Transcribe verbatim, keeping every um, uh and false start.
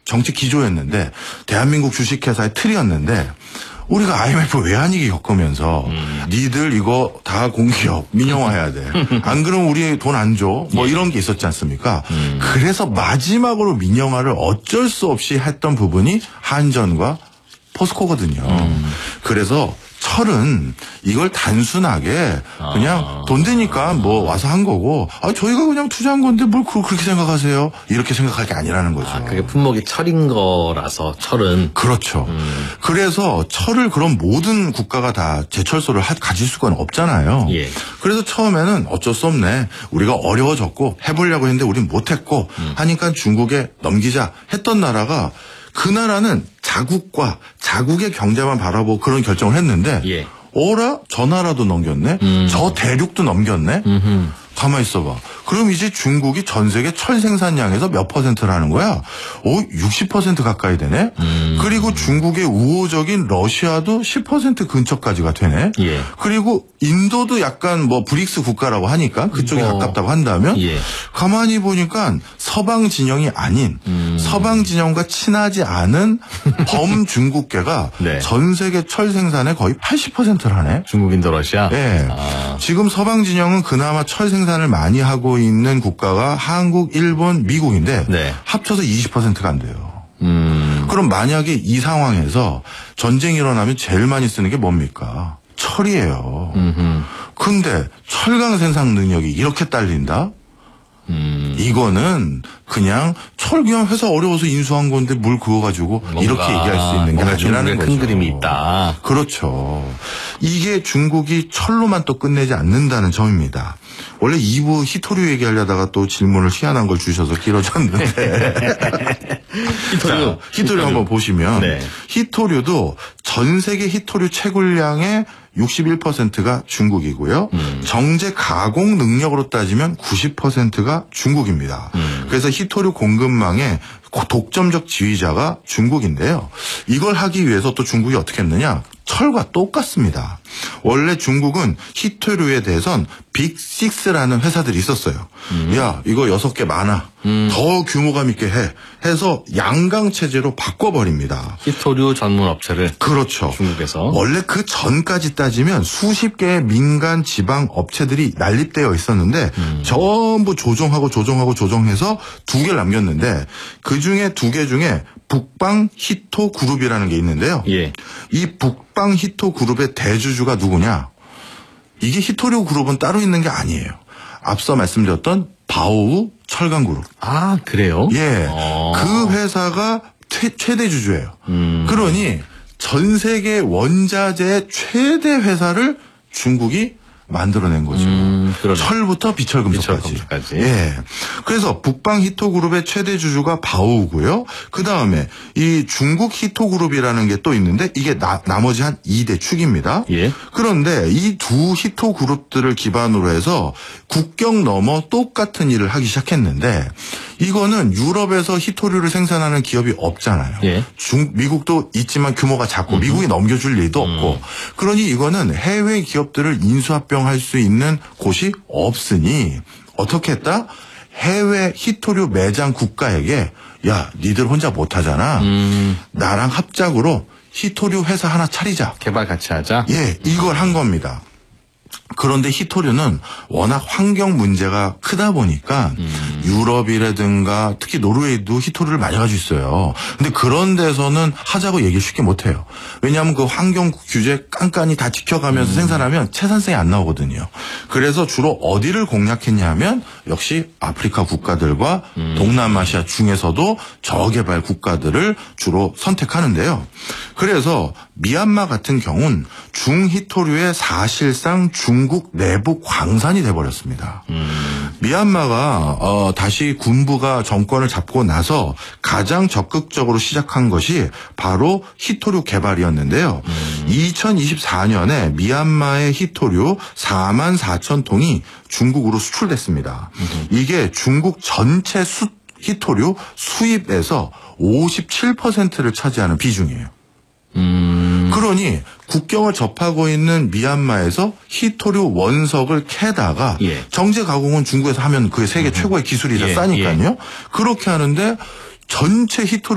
정책 기조였는데 대한민국 주식회사의 틀이었는데 우리가 아이엠에프 외환위기 겪으면서 음. 니들 이거 다 공기업 민영화해야 돼. 안 그러면 우리 돈 안 줘. 뭐 예. 이런 게 있었지 않습니까? 음. 그래서 마지막으로 민영화를 어쩔 수 없이 했던 부분이 한전과 포스코거든요. 음. 그래서 철은 이걸 단순하게 그냥 아. 돈 되니까 뭐 와서 한 거고 아 저희가 그냥 투자한 건데 뭘 그렇게 생각하세요? 이렇게 생각할 게 아니라는 거죠. 아, 그게 품목이 철인 거라서 철은. 그렇죠. 음. 그래서 철을 그런 모든 국가가 다 제철소를 하, 가질 수가 없잖아요. 예. 그래서 처음에는 어쩔 수 없네. 우리가 어려워졌고 해보려고 했는데 우린 못했고 음. 하니까 중국에 넘기자 했던 나라가 그 나라는 자국과 자국의 경제만 바라보고 그런 결정을 했는데 예. 어라? 저 나라도 넘겼네? 음. 저 대륙도 넘겼네? 음흠. 가만히 있어봐. 그럼 이제 중국이 전 세계 철 생산량에서 몇 퍼센트를 하는 거야? 오, 육십 퍼센트 가까이 되네? 음. 그리고 중국의 우호적인 러시아도 십 퍼센트 근처까지가 되네? 예. 그리고 인도도 약간 뭐 브릭스 국가라고 하니까 그쪽에 뭐. 가깝다고 한다면 예. 가만히 보니까 서방 진영이 아닌 음. 서방 진영과 친하지 않은 범중국계가 네. 전 세계 철 생산의 거의 팔십 퍼센트를 하네? 중국, 인도, 러시아? 네. 아. 지금 서방 진영은 그나마 철 생산을 많이 하고 있는 국가가 한국, 일본, 미국인데 네. 합쳐서 이십 퍼센트가 안 돼요. 음. 그럼 만약에 이 상황에서 전쟁이 일어나면 제일 많이 쓰는 게 뭡니까? 철이에요. 음흠. 근데 철강 생산 능력이 이렇게 딸린다? 음. 이거는 그냥 철기업 회사 어려워서 인수한 건데 뭘 그거 가지고 뭔가, 이렇게 얘기할 수 있는 게 아니라는 거죠. 큰 그림이 있다. 그렇죠. 이게 중국이 철로만 또 끝내지 않는다는 점입니다. 원래 이 부 히토류 얘기하려다가 또 질문을 희한한 걸 주셔서 길어졌는데 히토류. 자, 히토류 한번 보시면 네. 히토류도 전 세계 히토류 채굴량의 육십일 퍼센트가 중국이고요. 음. 정제 가공 능력으로 따지면 구십 퍼센트가 중국입니다. 음. 그래서 히토류 공급망의 독점적 지휘자가 중국인데요. 이걸 하기 위해서 또 중국이 어떻게 했느냐? 철과 똑같습니다. 원래 중국은 히토류에 대해선 빅식스라는 회사들이 있었어요. 음. 야, 이거 여섯 개 많아. 음. 더 규모감 있게 해. 해서 양강 체제로 바꿔버립니다. 히토류 전문 업체를. 그렇죠. 중국에서. 원래 그 전까지 따지면 수십 개의 민간 지방 업체들이 난립되어 있었는데 음. 전부 조정하고 조정하고 조정해서 두 개를 남겼는데 그 중에 두 개 중에 북방 히토 그룹이라는 게 있는데요. 예. 이 북방 히토 그룹의 대주주가 누구냐? 이게 히토류 그룹은 따로 있는 게 아니에요. 앞서 말씀드렸던 바오우 철강 그룹. 아, 그래요? 예. 어. 그 회사가 최, 최대 주주예요. 음. 그러니 전 세계 원자재 최대 회사를 중국이 만들어낸 거죠. 음, 철부터 비철금속까지. 비철금속까지. 예. 그래서 북방 히토그룹의 최대 주주가 바오우고요. 그 다음에 이 중국 히토그룹이라는 게 또 있는데 이게 나, 나머지 한 이 대 축입니다. 예. 그런데 이 두 히토그룹들을 기반으로 해서 국경 넘어 똑같은 일을 하기 시작했는데 이거는 유럽에서 히토류를 생산하는 기업이 없잖아요. 예. 중, 미국도 있지만 규모가 작고 음흠. 미국이 넘겨줄 일도 음. 없고 그러니 이거는 해외 기업들을 인수합병할 수 있는 곳이 없으니 어떻게 했다? 해외 히토류 매장 국가에게 야 니들 혼자 못하잖아. 음. 나랑 합작으로 히토류 회사 하나 차리자. 개발 같이 하자. 예, 이걸 한 겁니다. 그런데 히토류는 워낙 환경 문제가 크다 보니까 음. 유럽이라든가 특히 노르웨이도 히토류를 많이 가지고 있어요. 근데 그런 데서는 하자고 얘기를 쉽게 못해요. 왜냐하면 그 환경 규제 깐깐히 다 지켜가면서 음. 생산하면 채산성이 안 나오거든요. 그래서 주로 어디를 공략했냐 하면 역시 아프리카 국가들과 음. 동남아시아 중에서도 저개발 국가들을 주로 선택하는데요. 그래서 미얀마 같은 경우는 중히토류의 사실상 중국 내부 광산이 돼버렸습니다. 음. 미얀마가 어, 다시 군부가 정권을 잡고 나서 가장 적극적으로 시작한 것이 바로 히토류 개발이었는데요. 음. 이천이십사 년에 미얀마의 히토류 사만 사천 통이 중국으로 수출됐습니다. 음. 이게 중국 전체 수, 히토류 수입에서 오십칠 퍼센트를 차지하는 비중이에요. 음. 그러니 국경을 접하고 있는 미얀마에서 히토류 원석을 캐다가 예. 정제 가공은 중국에서 하면 그게 세계 음. 최고의 기술이라 예. 싸니까요. 예. 그렇게 하는데 전체 히토류